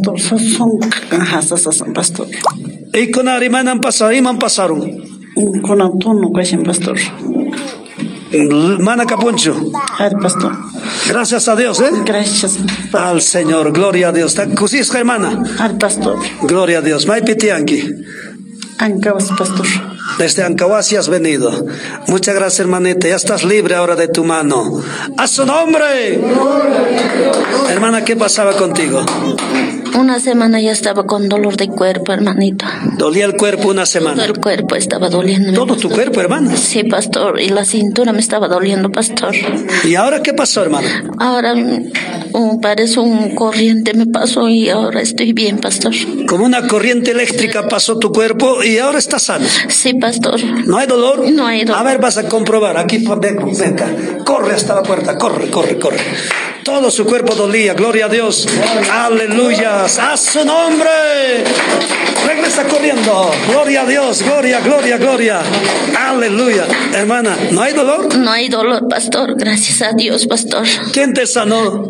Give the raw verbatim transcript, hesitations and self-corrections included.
pastor, son casas, pastor. Y con Arimanan pasaron, Iman pasaron. Con Antonio, que pastor. Mana Capuncho. Al pastor. Gracias a Dios, ¿eh? Gracias. Al Señor, gloria a Dios. ¿Cusisca, hermana? Al pastor. Gloria a Dios. Maipitianqui. Ancahuas, pastor. Desde Ancahuasi has venido. Muchas gracias, hermanita. Ya estás libre ahora de tu mano. ¡A su nombre! Hermana, ¿qué pasaba contigo? Una semana ya estaba con dolor de cuerpo, hermanito. ¿Dolía el cuerpo una semana? Todo el cuerpo estaba doliendo. ¿Todo tu cuerpo, hermana? Sí, pastor. Y la cintura me estaba doliendo, pastor. ¿Y ahora qué pasó, hermana? Ahora um, parece un corriente me pasó y ahora estoy bien, pastor. Como una corriente eléctrica pasó tu cuerpo y ahora estás sano. Sí, pastor. ¿No hay dolor? No hay dolor. A ver, vas a comprobar. Aquí, venga, venga. Corre hasta la puerta. Corre, corre, corre. Todo su cuerpo dolía. Gloria a Dios. Aleluya. A su nombre. Regresa corriendo. Gloria a Dios. Gloria, gloria, gloria. Aleluya. Hermana, ¿no hay dolor? No hay dolor, pastor. Gracias a Dios, pastor. ¿Quién te sanó?